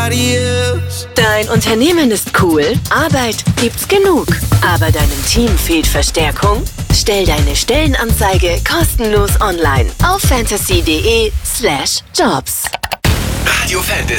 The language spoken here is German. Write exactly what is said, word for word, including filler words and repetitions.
nobody else. Dein Unternehmen ist cool, Arbeit gibt's genug, aber deinem Team fehlt Verstärkung? Stell deine Stellenanzeige kostenlos online auf fantasy punkt de slash jobs. Radio Fantasy.